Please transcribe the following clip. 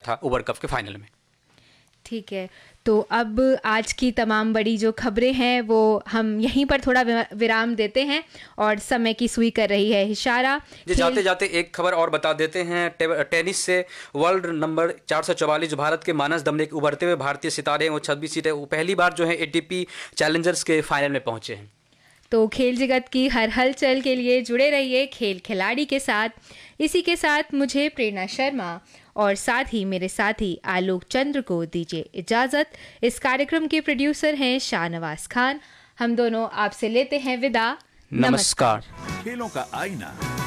था उबर कप के फाइनल में। ठीक है, तो अब आज की तमाम बड़ी जो खबरें हैं वो हम यहीं पर थोड़ा विराम देते हैं और समय की सुई कर रही है इशारा। जाते जाते एक खबर और बता देते हैं, टेनिस से वर्ल्ड नंबर 444 भारत के मानस दमले के उभरते हुए भारतीय सितारे हैं, वो 26 सीटें, वो पहली बार जो है एटीपी चैलेंजर्स के फाइनल में पहुंचे हैं। तो खेल जगत की हर हलचल के लिए जुड़े रहिए खेल खिलाड़ी के साथ। इसी के साथ मुझे प्रेरणा शर्मा और साथ ही मेरे साथी आलोक चंद्र को दीजिए इजाज़त। इस कार्यक्रम के प्रोड्यूसर हैं शाहनवाज खान। हम दोनों आपसे लेते हैं विदा। नमस्कार। खेलों का आईना